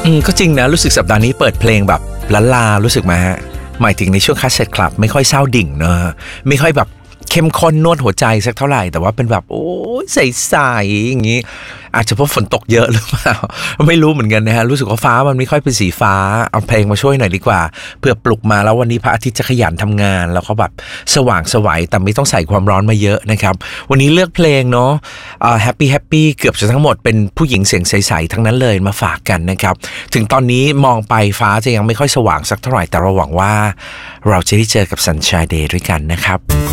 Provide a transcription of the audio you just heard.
ก็จริงนะรู้สึกสัปดาห์นี้เปิดเพลงแบบลารู้สึกไหมฮะหมายถึงในช่วงคัสเซ็ตคลับไม่ค่อยเศร้าดิ่งเนอะไม่ค่อยแบบเข้มข้นนวดหัวใจสักเท่าไหร่แต่ว่าเป็นแบบโอ้ยใสๆอย่างนี้อาจจะเพราะฝนตกเยอะหรือเปล่าไม่รู้เหมือนกันนะฮะรู้สึกว่าฟ้ามันไม่ค่อยเป็นสีฟ้าเอาเพลงมาช่วยหน่อยดีกว่าเพื่อปลุกมาแล้ววันนี้พระอาทิตย์จะขยันทำงานแล้วก็แบบสว่างไสวแต่ไม่ต้องใส่ความร้อนมาเยอะนะครับวันนี้เลือกเพลงเนาะแฮปปี้เกือบจะทั้งหมดเป็นผู้หญิงเสียงใสๆทั้งนั้นเลยมาฝากกันนะครับถึงตอนนี้มองไปฟ้าจะยังไม่ค่อยสว่างสักเท่าไหร่แต่เราหวังว่าเราจะได้เจอกับ Sunshine Day ด้วยกันนะครับ